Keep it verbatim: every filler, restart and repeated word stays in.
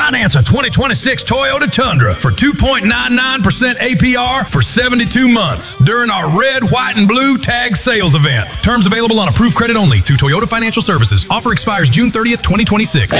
Finance a twenty twenty-six Toyota Tundra for two point nine nine percent A P R for seventy-two months during our red, white, and blue tag sales event. Terms available on approved credit only through Toyota Financial Services. Offer expires June thirtieth, twenty twenty-six.